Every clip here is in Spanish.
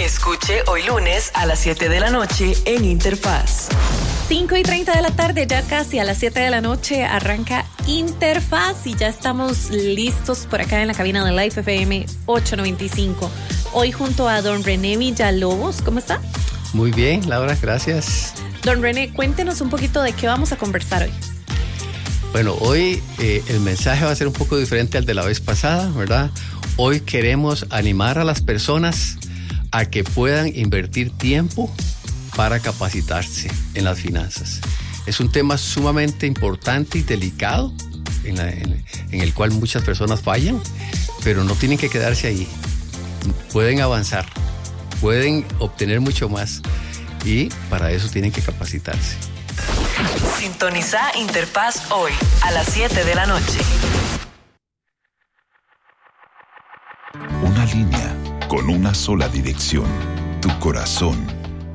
Escuche hoy lunes a las 7 de la noche en Interfaz. 5:30 de la tarde, ya casi a las 7 de la noche arranca Interfaz y ya estamos listos por acá en la cabina de Life FM 895. Hoy junto a don René Villalobos. ¿Cómo está? Muy bien, Laura, gracias. Don René, cuéntenos un poquito de qué vamos a conversar hoy. Bueno, hoy el mensaje va a ser un poco diferente al de la vez pasada, ¿verdad? Hoy queremos animar a las personas a que puedan invertir tiempo para capacitarse en las finanzas. Es un tema sumamente importante y delicado en el cual muchas personas fallan, pero no tienen que quedarse ahí. Pueden avanzar, pueden obtener mucho más y para eso tienen que capacitarse. Sintoniza Interfaz hoy a las 7 de la noche. Una línea con una sola dirección, tu corazón.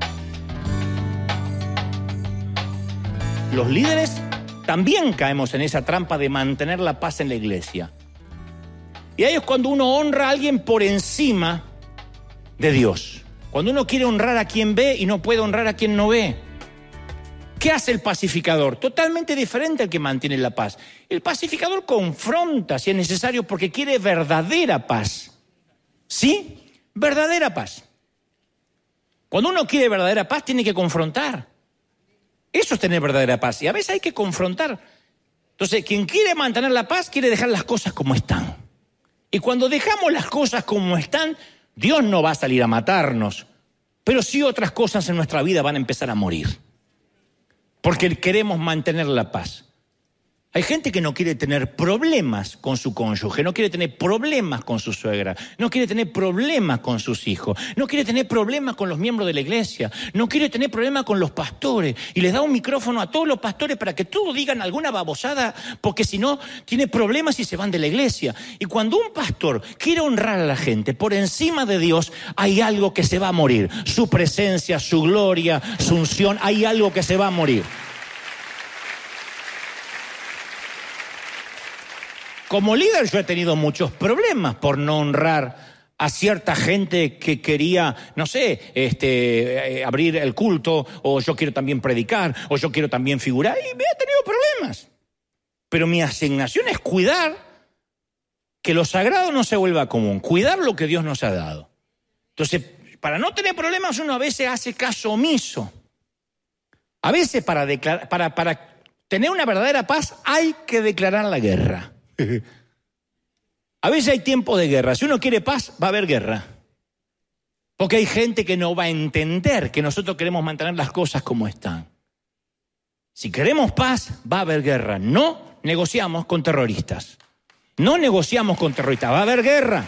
Los líderes también caemos en esa trampa de mantener la paz en la iglesia. Y ahí es cuando uno honra a alguien por encima de Dios. Cuando uno quiere honrar a quien ve y no puede honrar a quien no ve. ¿Qué hace el pacificador? Totalmente diferente al que mantiene la paz. El pacificador confronta si es necesario porque quiere verdadera paz. ¿Sí? Verdadera paz. Cuando uno quiere verdadera paz tiene que confrontar. Eso es tener verdadera paz. Y a veces hay que confrontar. Entonces, quien quiere mantener la paz quiere dejar las cosas como están. Y cuando dejamos las cosas como están, Dios no va a salir a matarnos. Pero sí otras cosas en nuestra vida van a empezar a morir. Porque queremos mantener la paz. Hay gente que no quiere tener problemas con su cónyuge, no quiere tener problemas con su suegra, no quiere tener problemas con sus hijos, no quiere tener problemas con los miembros de la iglesia, no quiere tener problemas con los pastores y les da un micrófono a todos los pastores para que todos digan alguna babosada porque si no tiene problemas y se van de la iglesia. Y cuando un pastor quiere honrar a la gente por encima de Dios, hay algo que se va a morir. Su presencia, su gloria, su unción, hay algo que se va a morir. Como líder yo he tenido muchos problemas por no honrar a cierta gente que quería, no sé, abrir el culto, o yo quiero también predicar, o yo quiero también figurar, y me he tenido problemas. Pero mi asignación es cuidar que lo sagrado no se vuelva común, cuidar lo que Dios nos ha dado. Entonces, para no tener problemas uno a veces hace caso omiso. A veces para tener una verdadera paz hay que declarar la guerra. A veces hay tiempo de guerra. Si uno quiere paz, va a haber guerra. Porque hay gente que no va a entender que nosotros queremos mantener las cosas como están. Si queremos paz, va a haber guerra. No negociamos con terroristas. No negociamos con terroristas. Va a haber guerra.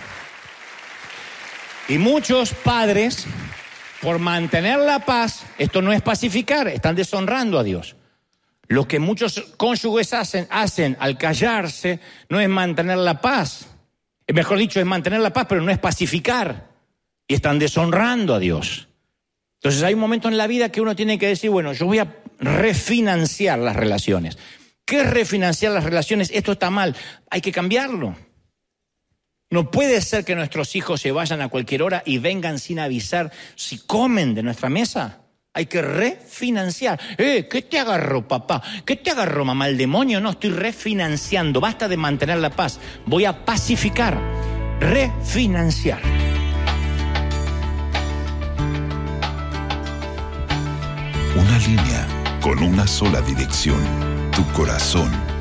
Y muchos padres, por mantener la paz, esto no es pacificar, están deshonrando a Dios. Lo que muchos cónyuges hacen al callarse no es mantener la paz. Mejor dicho, es mantener la paz, pero no es pacificar. Y están deshonrando a Dios. Entonces hay un momento en la vida que uno tiene que decir, bueno, yo voy a refinanciar las relaciones. ¿Qué es refinanciar las relaciones? Esto está mal, hay que cambiarlo. No puede ser que nuestros hijos se vayan a cualquier hora y vengan sin avisar si comen de nuestra mesa. Hay que refinanciar. ¿Qué te agarró, papá? ¿Qué te agarró, mamá? ¿El demonio? No, estoy refinanciando. Basta de mantener la paz. Voy a pacificar. Refinanciar. Una línea con una sola dirección, tu corazón.